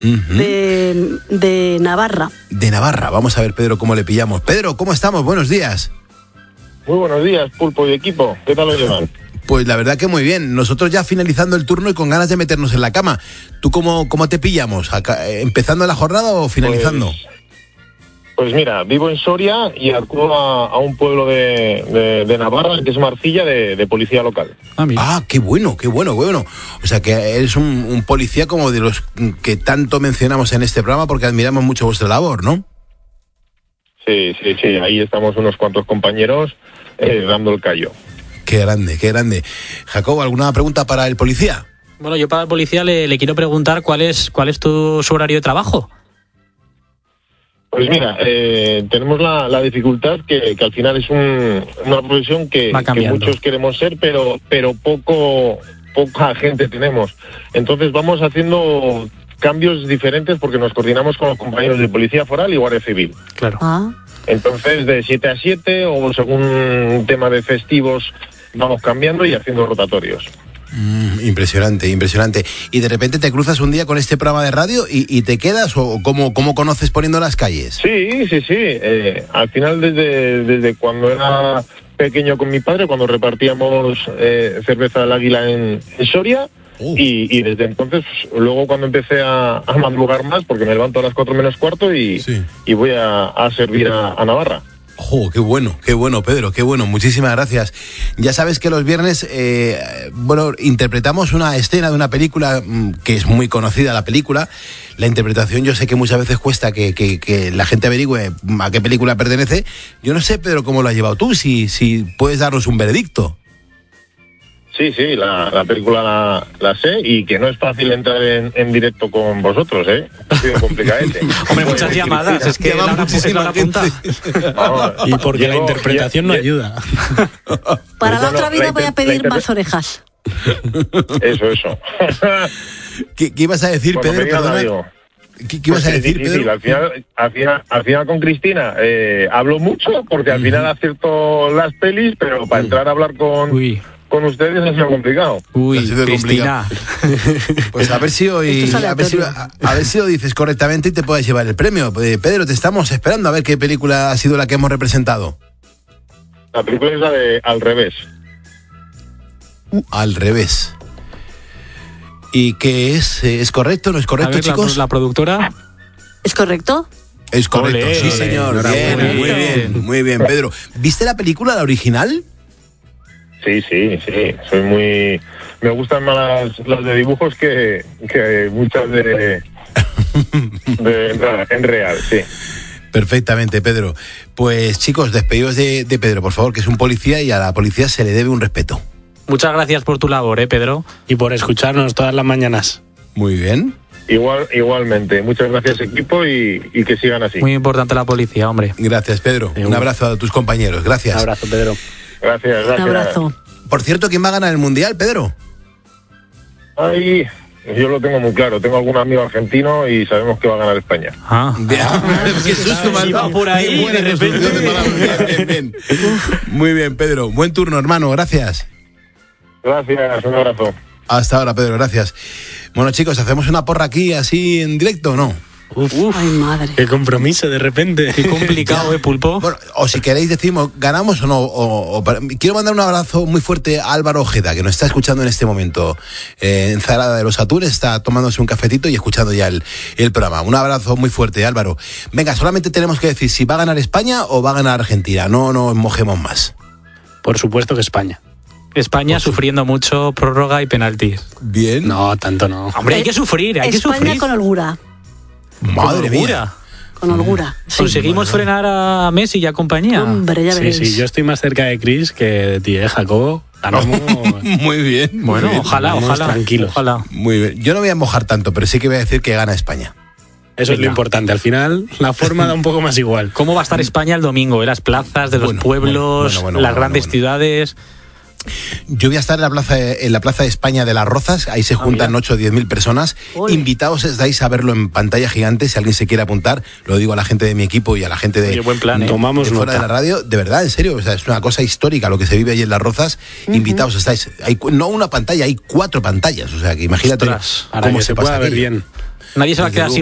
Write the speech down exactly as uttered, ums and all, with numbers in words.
uh-huh. de, de Navarra. De Navarra. Vamos a ver, Pedro, cómo le pillamos. Pedro, ¿cómo estamos? Buenos días. Muy buenos días, Pulpo y equipo. ¿Qué tal lo llevan? Pues la verdad que muy bien. Nosotros ya finalizando el turno y con ganas de meternos en la cama. ¿Tú cómo, cómo te pillamos? Acá, ¿empezando la jornada o finalizando? Pues, pues mira, vivo en Soria y acudo a, a un pueblo de, de, de Navarra, que es Marcilla, de, de policía local. Ah, ah, qué bueno, qué bueno, qué bueno. O sea que eres un, un policía como de los que tanto mencionamos en este programa porque admiramos mucho vuestra labor, ¿no? Sí, sí, sí. Ahí estamos unos cuantos compañeros eh, dando el callo. Qué grande, qué grande. Jacobo, ¿alguna pregunta para el policía? Bueno, yo para el policía le, le quiero preguntar cuál es cuál es tu su horario de trabajo. Pues mira, eh, tenemos la, la dificultad que, que al final es un, una profesión que, que muchos queremos ser, pero pero poco poca gente tenemos. Entonces vamos haciendo cambios diferentes porque nos coordinamos con los compañeros de Policía Foral y Guardia Civil. Claro. Ah. Entonces de siete a siete o según un tema de festivos vamos cambiando y haciendo rotatorios. Mm, impresionante, impresionante. Y de repente te cruzas un día con este programa de radio y, y te quedas, o cómo, cómo conoces Poniendo las Calles. Sí, sí, sí. Eh, al final desde, desde cuando era pequeño con mi padre, cuando repartíamos eh, cerveza del Águila en, en Soria, uh. y, y desde entonces, luego cuando empecé a, a madrugar más, porque me levanto a las cuatro menos cuarto y, sí. y voy a, a servir a, a Navarra. ¡Oh, qué bueno, qué bueno, Pedro, qué bueno! Muchísimas gracias. Ya sabes que los viernes, eh, bueno, interpretamos una escena de una película mmm, que es muy conocida, la película. La interpretación yo sé que muchas veces cuesta que, que, que la gente averigüe a qué película pertenece. Yo no sé, Pedro, cómo lo has llevado tú, si, si puedes darnos un veredicto. Sí, sí, la, la película la, la sé y que no es fácil entrar en, en directo con vosotros, ¿eh? Ha sido complicadete. Hombre, muchas llamadas, es que la muchísima punta. Vamos, y porque llego, la interpretación ya, no ayuda. Para la bueno, otra vida la voy a pedir inter... más orejas. Eso, eso. ¿Qué, qué ibas a decir, Cuando Pedro? Perdona. ¿Qué, ¿Qué ibas pues a decir, difícil. Pedro? Al final, al final, al final con Cristina eh, hablo mucho porque al uh-huh. final acierto las pelis, pero para uh-huh. entrar a hablar con... Uy. Con ustedes ha sido complicado. Uy, ha sido Cristina. Complicado. Pues a ver si hoy, a ver si, a, a ver si lo dices correctamente y te puedes llevar el premio. Pedro, te estamos esperando a ver qué película ha sido la que hemos representado. La película es la de Al Revés. Al Revés. ¿Y qué es? ¿Es correcto? ¿No es correcto, ver, chicos? La, la productora. ¿Es correcto? Es correcto, olé, sí, olé, señor. Bien, bien, muy bien, muy bien, Pedro. ¿Viste la película, la original? Sí, sí, sí. Soy muy... Me gustan más las, las de dibujos que, que muchas de, de... En real, sí. Perfectamente, Pedro. Pues chicos, despedidos de, de Pedro, por favor, que es un policía y a la policía se le debe un respeto. Muchas gracias por tu labor, ¿eh, Pedro? Y por escucharnos todas las mañanas. Muy bien. Igual, igualmente. Muchas gracias, equipo, y, y que sigan así. Muy importante la policía, hombre. Gracias, Pedro. Un abrazo a tus compañeros. Gracias. Un abrazo, Pedro. Gracias, gracias. Un abrazo. Por cierto, ¿quién va a ganar el Mundial, Pedro? Ay, yo lo tengo muy claro. Tengo algún amigo argentino y sabemos que va a ganar España. Ah, ah qué susto me iba por ahí de repente. Bien, bien, bien. Muy bien, Pedro. Buen turno, hermano. Gracias. Gracias, un abrazo. Hasta ahora, Pedro. Gracias. Bueno, chicos, ¿hacemos una porra aquí así en directo o no? Uf, Uf, ay, madre. Qué compromiso de repente. Qué complicado, ¿eh, Pulpo? Bueno, o si queréis decimos, ¿ganamos o no? O, o, quiero mandar un abrazo muy fuerte a Álvaro Ojeda, que nos está escuchando en este momento eh, en Zarada de los Atunes, está tomándose un cafetito y escuchando ya el, el programa. Un abrazo muy fuerte, Álvaro. Venga, solamente tenemos que decir si va a ganar España o va a ganar Argentina. No nos mojemos más. Por supuesto que España. España Por sufriendo su... mucho prórroga y penaltis. Bien. No, tanto no. Hombre, hay que sufrir, hay España que sufrir. España con holgura. Madre con holgura. mía. Con holgura. Sí. Conseguimos bueno. frenar a Messi y a compañía. Hombre, ya veréis. Sí, sí, yo estoy más cerca de Chris que de ti, ¿eh, Jacobo? Ganamos... Muy bien. Bueno, muy bien. ojalá, Ganamos ojalá. Tranquilos. Ojalá. Muy bien. Yo no voy a mojar tanto, pero sí que voy a decir que gana España. Eso Venga. Es lo importante. Al final, la forma da un poco más igual. ¿Cómo va a estar España el domingo? ¿Eh? Las plazas de los bueno, pueblos, bueno, bueno, bueno, las bueno, grandes bueno. ciudades... Yo voy a estar en la plaza de, en la plaza de España de Las Rozas, ahí se juntan ah, ocho o diez mil personas. Oye. Invitados estáis a verlo en pantalla gigante, si alguien se quiere apuntar, lo digo a la gente de mi equipo y a la gente de, Oye, buen plan, ¿eh? Tomamos de fuera nota. de la radio, de verdad, en serio, o sea, es una cosa histórica lo que se vive allí en Las Rozas. Uh-huh. Invitados estáis, hay no una pantalla, hay cuatro pantallas, o sea, que imagínate Ostras, para cómo que se, se pueda ver bien. Nadie se va a Desde quedar luego. sin